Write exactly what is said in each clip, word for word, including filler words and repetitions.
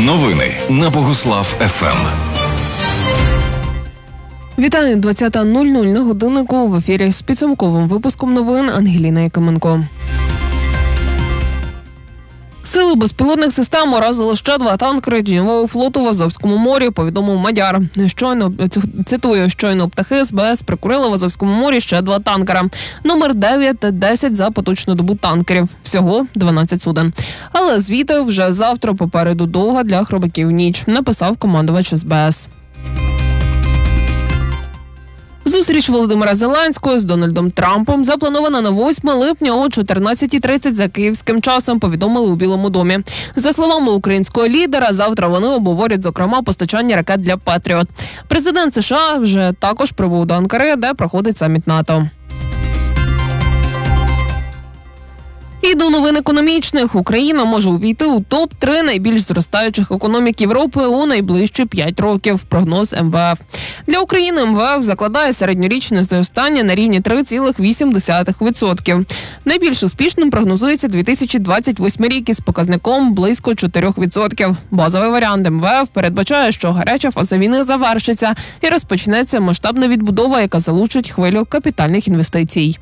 Новини на Богуслав еф ем. Вітаю, двадцята нуль нуль на годиннику. В ефірі з підсумковим випуском новин Ангеліна Якименко. Сили безпілотних систем уразили ще два танкери тіньового флоту в Азовському морі, повідомив Мадяр. Щойно, цитую, щойно птахи ес бе ес прикурили в Азовському морі ще два танкера. Номер дев'ять та десять за поточну добу танкерів. Всього дванадцять суден. Але звідти вже завтра попереду довга для хробаків ніч, написав командувач ес бе ес. Зустріч Володимира Зеленського з Дональдом Трампом запланована на восьме липня о чотирнадцятій тридцять за київським часом, повідомили у Білому домі. За словами українського лідера, завтра вони обговорять, зокрема, постачання ракет для «Патріот». Президент США вже також прибув до Анкари, де проходить саміт НАТО. І до новин економічних. Україна може увійти у топ три найбільш зростаючих економік Європи у найближчі п'ять років, прогноз ем ве еф. Для України ем ве еф закладає середньорічне зростання на рівні три цілих вісім десятих відсотка. Найбільш успішним прогнозується дві тисячі двадцять восьмий рік із показником близько чотирьох відсотків. Базовий варіант ем ве еф передбачає, що гаряча фаза війни завершиться і розпочнеться масштабна відбудова, яка залучить хвилю капітальних інвестицій.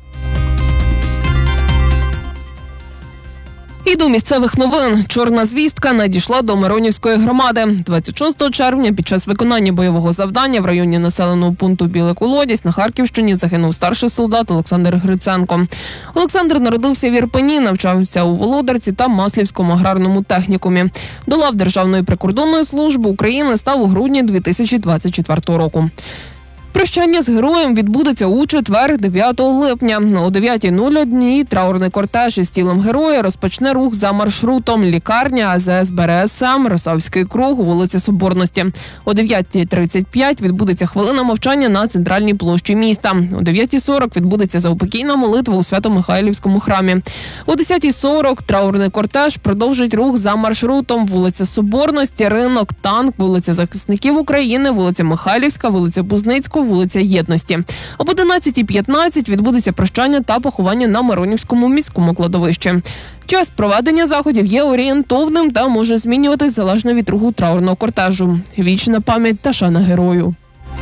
І до місцевих новин. Чорна звістка надійшла до Миронівської громади. двадцять шостого червня під час виконання бойового завдання в районі населеного пункту Білий Колодязь на Харківщині загинув старший солдат Олександр Гриценко. Олександр народився в Ірпені, навчався у Володарці та Маслівському аграрному технікумі. До лав Державної прикордонної служби України став у грудні дві тисячі двадцять четвертого року. Прощання з героєм відбудеться у четвер, дев'ятого липня. О дев'ятій нуль один траурний кортеж із тілом героя розпочне рух за маршрутом лікарня, а зет ес Б Р С М, Росавський круг, вулиця Соборності. О дев'ятій тридцять п'ять відбудеться хвилина мовчання на центральній площі міста. О дев'ятій сорок відбудеться заупокійна молитва у Свято-Михайлівському храмі. О десятій сорок траурний кортеж продовжить рух за маршрутом вулиця Соборності, Ринок, Танк, вулиця Захисників України, вулиця Михайлівська, вулиця Бузницьку, вулиця Єдності. Об одинадцятій п'ятнадцять відбудеться прощання та поховання на Миронівському міському кладовищі. Час проведення заходів є орієнтовним та може змінюватись залежно від руху траурного кортежу. Вічна пам'ять та шана герою.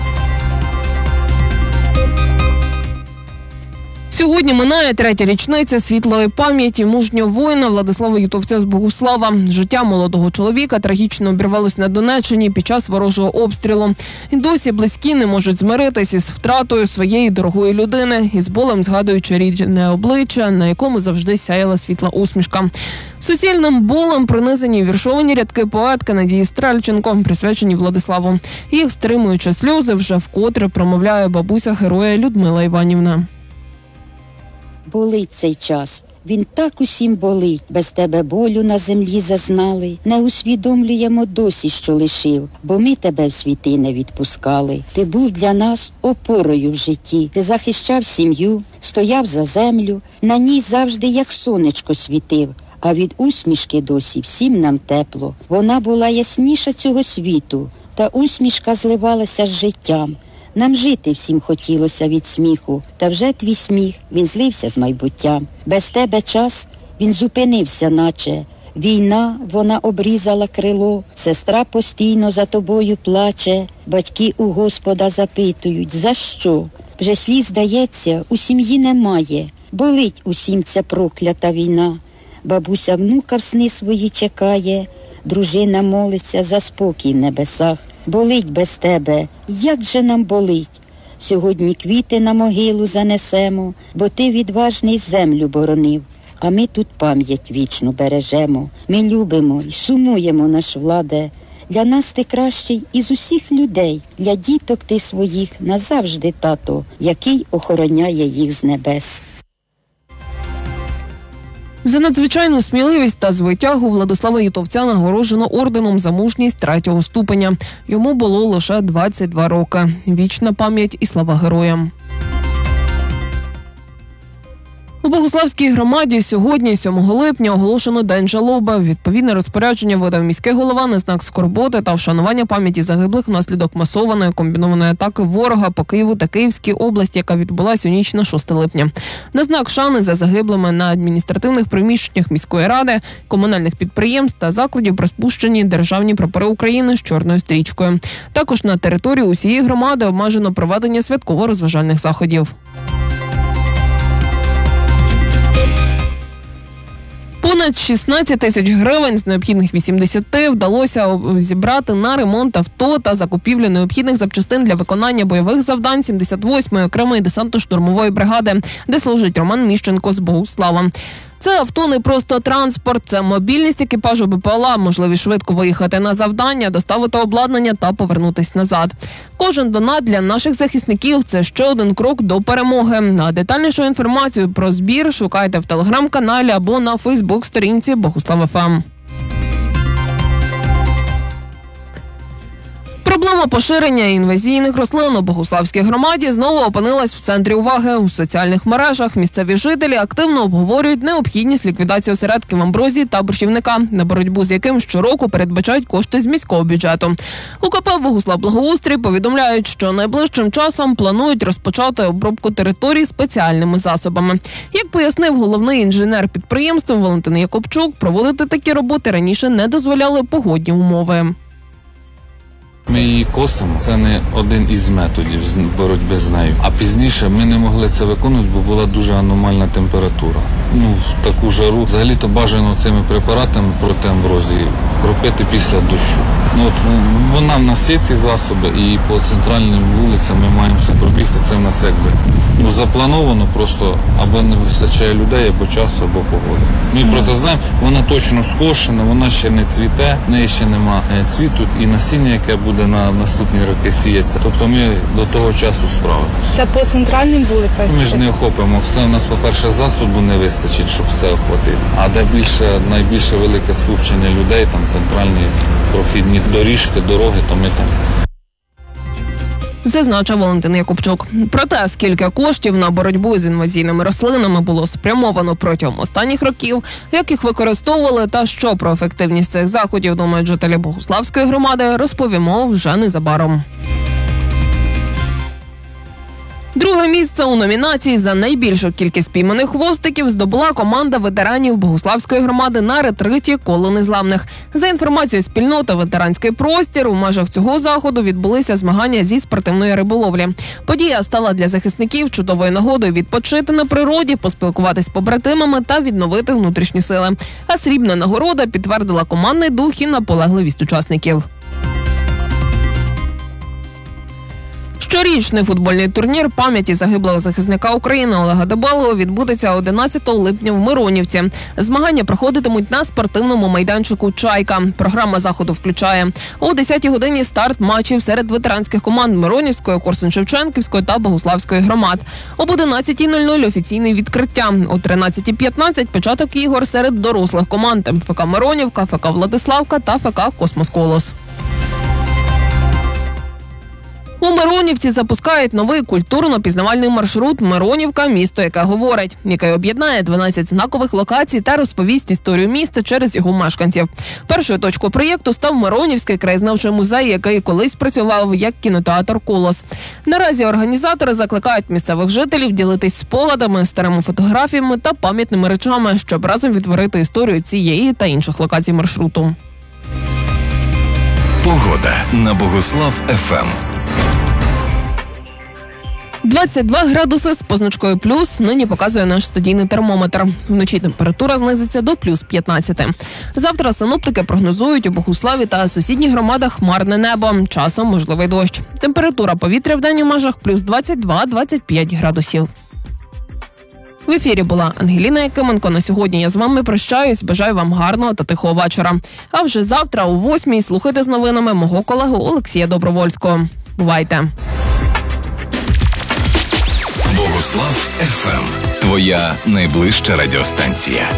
Сьогодні минає третя річниця світлої пам'яті мужнього воїна Владислава Ютовця з Богуслава. Життя молодого чоловіка трагічно обірвалось на Донеччині під час ворожого обстрілу. І досі близькі не можуть змиритись із втратою своєї дорогої людини, із болем згадуючи рідне обличчя, на якому завжди сяяла світла усмішка. Суцільним болем пронизані віршовані рядки поетки Надії Стрельченко, присвячені Владиславу. Їх, стримуючи сльози, вже вкотре промовляє бабуся героя Людмила Іванівна. Болить цей час, він так усім болить, без тебе болю на землі зазнали, не усвідомлюємо досі, що лишив, бо ми тебе в світи не відпускали. Ти був для нас опорою в житті, ти захищав сім'ю, стояв за землю, на ній завжди як сонечко світив, а від усмішки досі всім нам тепло. Вона була ясніша цього світу, та усмішка зливалася з життям. Нам жити всім хотілося від сміху, та вже твій сміх, він злився з майбуттям. Без тебе час, він зупинився наче. Війна, вона обрізала крило, сестра постійно за тобою плаче. Батьки у Господа запитують, за що? Вже сліз, здається, у сім'ї немає. Болить усім ця проклята війна. Бабуся внука в сни свої чекає, дружина молиться за спокій в небесах. Болить без тебе, як же нам болить. Сьогодні квіти на могилу занесемо, бо ти відважний землю боронив. А ми тут пам'ять вічну бережемо. Ми любимо і сумуємо, наш Владе. Для нас ти кращий із усіх людей. Для діток ти своїх назавжди тато, який охороняє їх з небес. За надзвичайну сміливість та звитягу Владислава Ютовця нагороджено орденом за мужність третього ступеня. Йому було лише двадцять два роки. Вічна пам'ять і слава героям. У Богуславській громаді сьогодні, сьомого липня, оголошено День жалоби. Відповідне розпорядження видав міський голова на знак скорботи та вшанування пам'яті загиблих внаслідок масованої комбінованої атаки ворога по Києву та Київській області, яка відбулася у ніч на шосте липня. На знак шани за загиблими на адміністративних приміщеннях міської ради, комунальних підприємств та закладів розпущені державні прапори України з чорною стрічкою. Також на території усієї громади обмежено проведення святково-розважальних заходів. Понад шістнадцять тисяч гривень з необхідних вісімдесяти вдалося зібрати на ремонт авто та закупівлю необхідних запчастин для виконання бойових завдань сімдесят восьмої окремої десантно-штурмової бригади, де служить Роман Міщенко з Богуслава. Це авто не просто транспорт, це мобільність екіпажу БПЛА, можливість швидко виїхати на завдання, доставити обладнання та повернутись назад. Кожен донат для наших захисників – це ще один крок до перемоги. А детальнішу інформацію про збір шукайте в телеграм-каналі або на фейсбук-сторінці Богуслав еф ем. Проблема поширення інвазійних рослин у Богуславській громаді знову опинилась в центрі уваги. У соціальних мережах місцеві жителі активно обговорюють необхідність ліквідації осередків амброзії та борщівника, на боротьбу з яким щороку передбачають кошти з міського бюджету. У ка пе «Богуслав-Благоустрій» повідомляють, що найближчим часом планують розпочати обробку територій спеціальними засобами. Як пояснив головний інженер підприємства Валентин Якубчук, проводити такі роботи раніше не дозволяли погодні умови. Ми її косимо, це не один із методів боротьби з нею. А пізніше ми не могли це виконувати, бо була дуже аномальна температура. Ну, в таку жару. Взагалі-то бажано цими препаратами проти амброзії кропити після дощу. Ну, от вона в нас є ці засоби, і по центральним вулицям ми маємо все пробігти. Це в нас якби ну, заплановано, просто або не вистачає людей, або часу, або погоди. Ми mm. про це знаємо, вона точно скошена, вона ще не цвіте, в неї ще нема цвіту і насіння, яке буде на наступні роки сіється. Тобто ми до того часу справимося. Це по центральним вулицям? Ми ж не охопимо все. У нас, по-перше, засобу не вистачить, щоб все охватити. А де більше, найбільше велике скупчення людей, там центральні прохідні доріжки, дороги, то ми там. Зазначив Валентин Якубчук. Про те, скільки коштів на боротьбу з інвазійними рослинами було спрямовано протягом останніх років, як їх використовували та що про ефективність цих заходів думають жителі Богуславської громади, розповімо вже незабаром. Друге місце у номінації за найбільшу кількість пійманих хвостиків здобула команда ветеранів Богуславської громади на ретриті «Коло незламних». За інформацією спільноти «Ветеранський простір», у межах цього заходу відбулися змагання зі спортивної риболовлі. Подія стала для захисників чудовою нагодою відпочити на природі, поспілкуватись з побратимами та відновити внутрішні сили. А срібна нагорода підтвердила командний дух і наполегливість учасників. Щорічний футбольний турнір пам'яті загиблого захисника України Олега Дебелого відбудеться одинадцятого липня в Миронівці. Змагання проходитимуть на спортивному майданчику «Чайка». Програма заходу включає о десятій годині старт матчів серед ветеранських команд Миронівської, Корсунь-Шевченківської та Богуславської громад. Об одинадцятій нуль нуль офіційне відкриття. О тринадцятій п'ятнадцять початок ігор серед дорослих команд еф ка Миронівка, еф ка Владиславка та еф ка Космос Колос. У Миронівці запускають новий культурно-пізнавальний маршрут «Миронівка. Місто, яке говорить», який об'єднає дванадцять знакових локацій та розповість історію міста через його мешканців. Першою точкою проєкту став Миронівський краєзнавчий музей, який колись працював як кінотеатр «Колос». Наразі організатори закликають місцевих жителів ділитись спогадами, старими фотографіями та пам'ятними речами, щоб разом відтворити історію цієї та інших локацій маршруту. Погода на Богуслав еф ем. двадцять два градуси з позначкою плюс нині показує наш студійний термометр. Вночі температура знизиться до плюс п'ятнадцять. Завтра синоптики прогнозують у Богуславі та сусідніх громадах хмарне небо. Часом можливий дощ. Температура повітря в день у межах плюс двадцять два - двадцять п'ять градусів. В ефірі була Ангеліна Якименко. На сьогодні я з вами прощаюсь. Бажаю вам гарного та тихого вечора. А вже завтра о восьмій слухайте з новинами мого колегу Олексія Добровольського. Бувайте! Богуслав еф ем. Твоя найближча радіостанція.